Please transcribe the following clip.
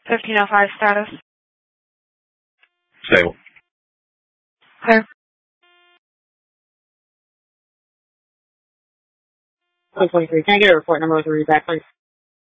1505 status. Stable. Clear. 123. Can I get a report number with a read back, please?